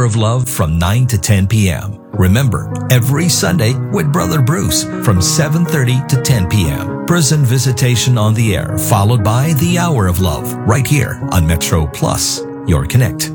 Hour of Love from 9 to 10 p.m. Remember, every Sunday with Brother Bruce from 7:30 to 10 p.m. Prison Visitation on the Air, followed by the Hour of Love, right here on Metro Plus, your connect.